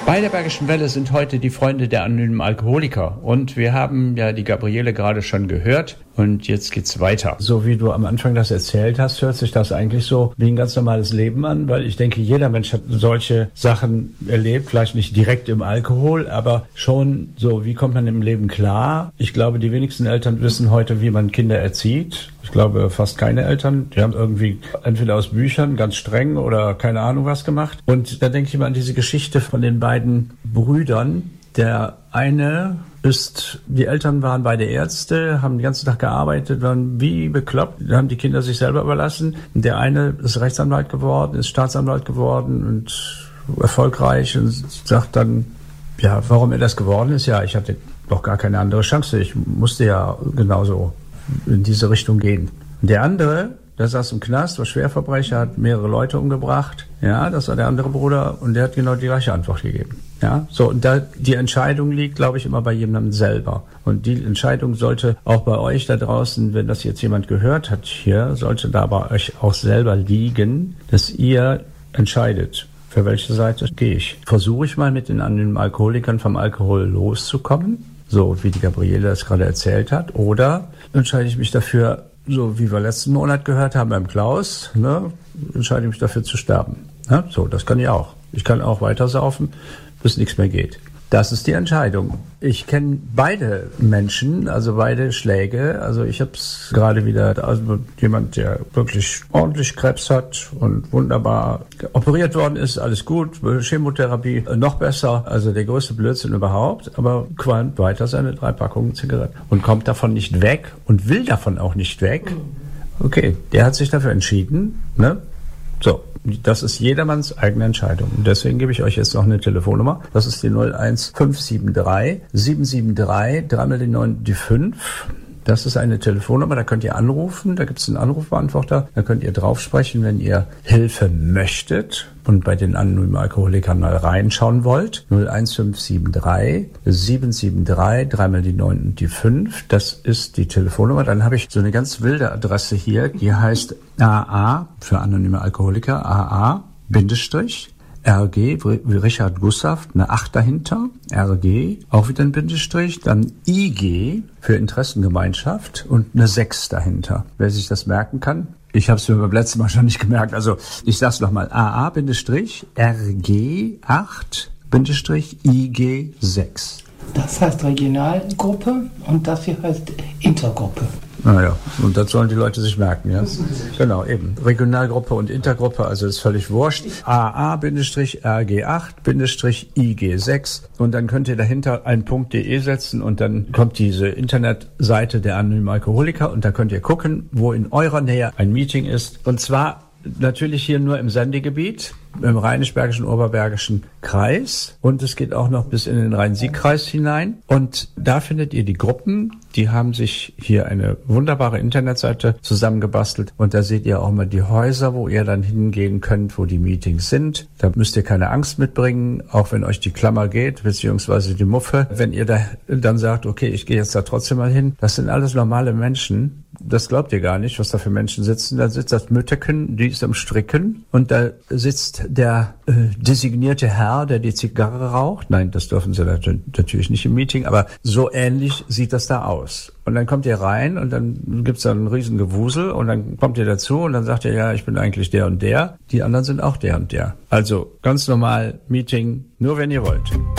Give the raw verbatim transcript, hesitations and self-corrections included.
Bei der Bergischen Welle sind heute die Freunde der anonymen Alkoholiker. Und wir haben ja die Gabriele gerade schon gehört. Und jetzt geht's weiter. So wie du am Anfang das erzählt hast, hört sich das eigentlich so wie ein ganz normales Leben an, weil ich denke, jeder Mensch hat solche Sachen erlebt, vielleicht nicht direkt im Alkohol, aber schon so, wie kommt man im Leben klar? Ich glaube, die wenigsten Eltern wissen heute, wie man Kinder erzieht. Ich glaube, fast keine Eltern. Die haben irgendwie entweder aus Büchern ganz streng oder keine Ahnung was gemacht. Und da denke ich immer an diese Geschichte von den beiden Brüdern. Der eine ist, die Eltern waren beide Ärzte, haben den ganzen Tag gearbeitet, waren wie bekloppt, haben die Kinder sich selber überlassen. Und der eine ist Rechtsanwalt geworden, ist Staatsanwalt geworden und erfolgreich und sagt dann, ja, warum er das geworden ist, ja, ich hatte doch gar keine andere Chance. Ich musste ja genauso in diese Richtung gehen. Und der andere, der saß im Knast, war Schwerverbrecher, hat mehrere Leute umgebracht. Ja, das war der andere Bruder und der hat genau die gleiche Antwort gegeben. Ja, so, und da die Entscheidung liegt, glaube ich, immer bei jemandem selber. Und die Entscheidung sollte auch bei euch da draußen, wenn das jetzt jemand gehört hat hier, sollte da bei euch auch selber liegen, dass ihr entscheidet, für welche Seite gehe ich. Versuche ich mal mit den anonymen Alkoholikern vom Alkohol loszukommen, so wie die Gabriele das gerade erzählt hat, oder entscheide ich mich dafür, so wie wir letzten Monat gehört haben beim Klaus, ne, entscheide ich mich dafür zu sterben. Ja, so, das kann ich auch. Ich kann auch weiter saufen, bis nichts mehr geht. Das ist die Entscheidung. Ich kenne beide Menschen, also beide Schläge. Also ich habe es gerade wieder, also jemand, der wirklich ordentlich Krebs hat und wunderbar operiert worden ist, alles gut, Chemotherapie noch besser, also der größte Blödsinn überhaupt, aber qualmt weiter seine drei Packungen Zigaretten und kommt davon nicht weg und will davon auch nicht weg. Okay, der hat sich dafür entschieden, ne? So, das ist jedermanns eigene Entscheidung. Und deswegen gebe ich euch jetzt noch eine Telefonnummer. Das ist die null eins fünf sieben drei sieben sieben drei drei mal die neun die fünf. Das ist eine Telefonnummer, da könnt ihr anrufen, da gibt es einen Anrufbeantworter, da könnt ihr drauf sprechen, wenn ihr Hilfe möchtet und bei den anonymen Alkoholikern mal reinschauen wollt. null eins fünf sieben drei sieben sieben drei drei mal die neun und die fünf, das ist die Telefonnummer. Dann habe ich so eine ganz wilde Adresse hier, die heißt A A für anonyme Alkoholiker, A A Bindestrich R G, wie Richard Gustav, eine acht dahinter, R G, auch wieder ein Bindestrich, dann I G für Interessengemeinschaft und eine sechs dahinter. Wer sich das merken kann, ich habe es mir beim letzten Mal schon nicht gemerkt, also ich sag's nochmal, A A Bindestrich R G acht Bindestrich I G sechs. Das heißt Regionalgruppe und das hier heißt Intergruppe. Naja, und das sollen die Leute sich merken, ja? Genau, eben. Regionalgruppe und Intergruppe, also ist völlig wurscht. A A R G acht I G sechs und dann könnt ihr dahinter einen Punkt .de setzen und dann kommt diese Internetseite der anonymen Alkoholiker und da könnt ihr gucken, wo in eurer Nähe ein Meeting ist. Und zwar natürlich hier nur im Sendegebiet, im Rheinisch-Bergischen, Oberbergischen Kreis. Und es geht auch noch bis in den Rhein-Sieg-Kreis hinein. Und da findet ihr die Gruppen. Die haben sich hier eine wunderbare Internetseite zusammengebastelt. Und da seht ihr auch mal die Häuser, wo ihr dann hingehen könnt, wo die Meetings sind. Da müsst ihr keine Angst mitbringen, auch wenn euch die Klammer geht, beziehungsweise die Muffe. Wenn ihr da dann sagt, okay, ich gehe jetzt da trotzdem mal hin. Das sind alles normale Menschen. Das glaubt ihr gar nicht, was da für Menschen sitzen. Da sitzt das Mütterchen, die ist am Stricken. Und da sitzt der äh, designierte Herr, der die Zigarre raucht. Nein, das dürfen sie natürlich nicht im Meeting, aber so ähnlich sieht das da aus. Und dann kommt ihr rein und dann gibt's da einen riesen Gewusel und dann kommt ihr dazu und dann sagt ihr, ja, ich bin eigentlich der und der. Die anderen sind auch der und der. Also ganz normal Meeting, nur wenn ihr wollt.